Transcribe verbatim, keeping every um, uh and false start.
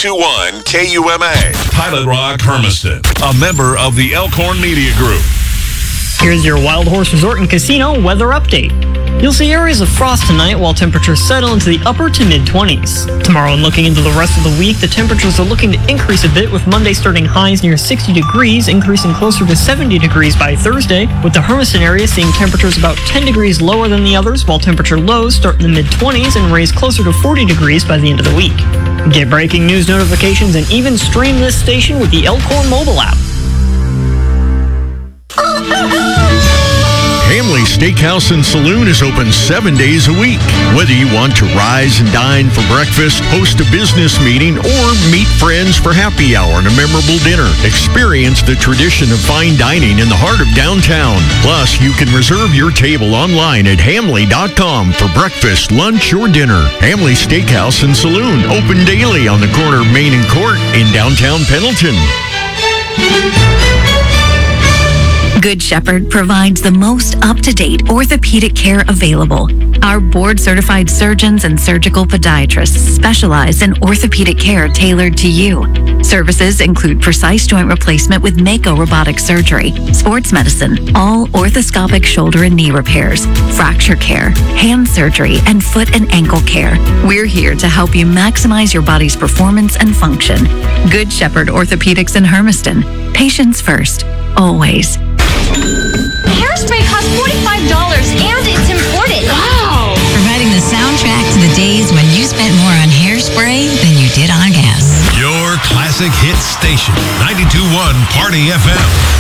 ninety-two point one K U M A. Pilot Rock Hermiston, a member of the Elkhorn Media Group. Here's your Wild Horse Resort and Casino weather update. You'll see areas of frost tonight while temperatures settle into the upper to mid-twenties. Tomorrow and looking into the rest of the week, the temperatures are looking to increase a bit, with Monday starting highs near sixty degrees, increasing closer to seventy degrees by Thursday, with the Hermiston area seeing temperatures about ten degrees lower than the others, while temperature lows start in the mid-twenties and raise closer to forty degrees by the end of the week. Get breaking news notifications and even stream this station with the Elkhorn mobile app. Hamley Steakhouse and Saloon is open seven days a week. Whether you want to rise and dine for breakfast, host a business meeting, or meet friends for happy hour and a memorable dinner, experience the tradition of fine dining in the heart of downtown. Plus, you can reserve your table online at hamley dot com for breakfast, lunch, or dinner. Hamley Steakhouse and Saloon, open daily on the corner of Main and Court in downtown Pendleton. Good Shepherd provides the most up-to-date orthopedic care available. Our board-certified surgeons and surgical podiatrists specialize in orthopedic care tailored to you. Services include precise joint replacement with Mako robotic surgery, sports medicine, all orthoscopic shoulder and knee repairs, fracture care, hand surgery, and foot and ankle care. We're here to help you maximize your body's performance and function. Good Shepherd Orthopedics in Hermiston. Patients first, always. Hairspray costs forty-five dollars and it's imported. Wow! Providing the soundtrack to the days when you spent more on hairspray than you did on gas. Your classic hit station, ninety-two point one Party F M.